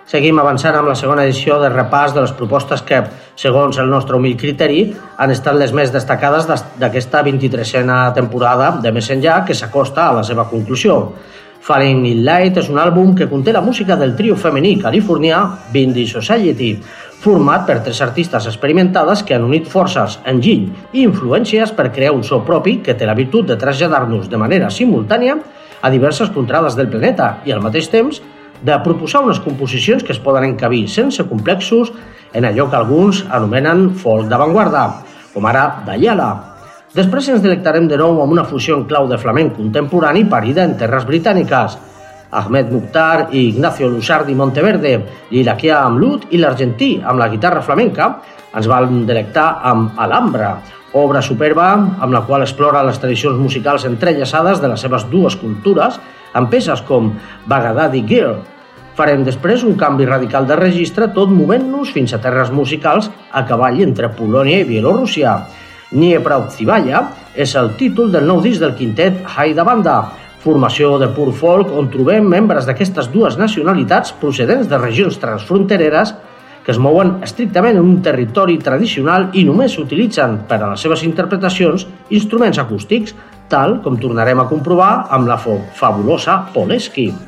Seguim avançant amb la segona edició de repàs de les propostes que, segons el nostre humil criteri, han estat les més destacades d'aquesta 23a temporada de Més enllà, que s'acosta a la seva conclusió. Falling in Light és un àlbum que conté la música del trio femení californià Bindi Society, format per 3 artistes experimentades que han unit forces, enginy i influències per crear un so propi que té la virtut de traslladar-nos de manera simultània a diverses contrades del planeta i al mateix temps de proposar unes composicions que es poden encabir sense complexos en allò que alguns anomenen folk d'avantguarda, com ara Dayala. Després ens delectarem de nou amb una fusió en clau de flamenc contemporani parida en terres britàniques. Ahmed Mukhtar i Ignacio Lusardi Monteverde, l'iraquià amb l'ud i l'argentí amb la guitarra flamenca, ens van delectar amb Alhambra, obra superba amb la qual explora les tradicions musicals entrellaçades de les seves dues cultures amb peces com Baghdadi Girl. Farem després un canvi radical de registre, tot movent-nos fins a terres musicals a cavall entre Polònia i Bielorússia. Nie Pravdivaya és el títol del nou disc del quintet Haida Banda, formació de pur folk on trobem membres d'aquestes dues nacionalitats procedents de regions transfrontereres que es mouen estrictament en un territori tradicional i només s'utilitzen per a les seves interpretacions instruments acústics, tal com tornarem a comprovar amb la fabulosa Poleski.